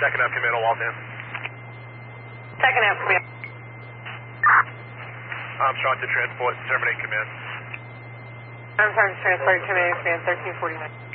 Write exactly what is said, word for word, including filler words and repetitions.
Second up, command on Waltham. Second up, command. Armstrong to transport, terminate command. Armstrong to transport, terminate command, thirteen forty-nine.